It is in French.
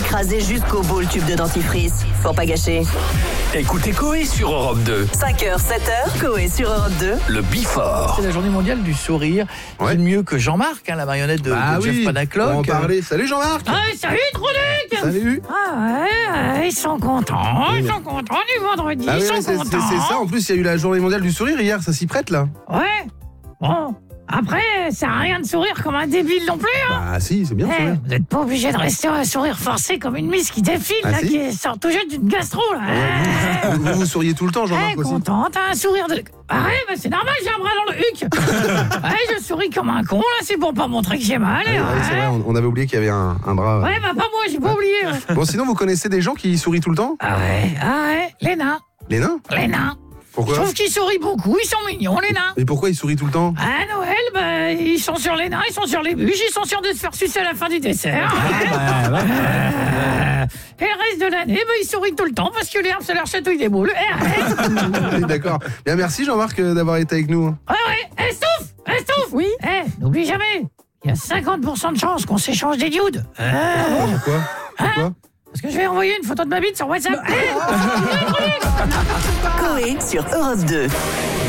écraser jusqu'au bout le tube de dentifrice. Pour pas gâcher. Écoutez Coé sur Europe 2. 5h, 7h, Coé sur Europe 2. Le Bifort. C'est la journée mondiale du sourire. Ouais. Qui de mieux que Jean-Marc, la marionnette de Jeff Panaclock. On va en parler. Salut Jean-Marc. Salut Tronic. Salut. Ils sont contents, du vendredi, Ah oui, ils sont c'est contents. ça. En plus, il y a eu la journée mondiale du sourire hier. Ça s'y prête là. Ouais, bon, après, ça sert à rien de sourire comme un débile non plus, hein. Ah si, c'est bien de sourire. Vous n'êtes pas obligé de rester un sourire forcé comme une miss qui défile, Ah, là, si. qui sort tout juste d'une gastro, là. Vous souriez tout le temps, Jean-Marc aussi. Contente, un sourire de... c'est normal, j'ai un bras dans le huc. Je souris comme un con, là, c'est pour pas montrer que j'ai mal. Ah oui, c'est vrai, on avait oublié qu'il y avait un bras. Ouais, pas moi, j'ai pas oublié. Bon, sinon, vous connaissez des gens qui sourient tout le temps? Les nains. Les nains? Pourquoi? Je trouve qu'ils sourient beaucoup, ils sont mignons, les nains. Mais pourquoi ils sourient tout le temps? À Noël, ils sont sur les nains, ils sont sur les bûches, ils sont sûrs de se faire sucer à la fin du dessert. Et le reste de l'année, ils sourient tout le temps parce que l'herbe, ça leur chatouille des boules. D'accord. Bien, merci Jean-Marc d'avoir été avec nous. Stouff. Oui. N'oublie jamais, il y a 50% de chances qu'on s'échange des nudes. Pourquoi? Parce que je vais envoyer une photo de ma bite sur WhatsApp. Coé sur Europe 2.